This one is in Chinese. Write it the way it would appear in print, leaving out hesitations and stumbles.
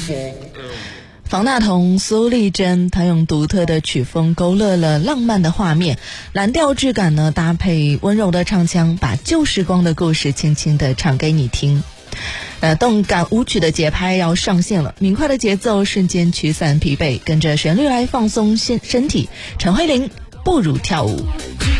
方大同、苏丽珍，她用独特的曲风勾勒了浪漫的画面，蓝调质感呢搭配温柔的唱腔，把旧时光的故事轻轻地唱给你听。动感舞曲的节拍要上线了，明快的节奏瞬间驱散疲惫，跟着旋律来放松身体。陈慧琳，不如跳舞。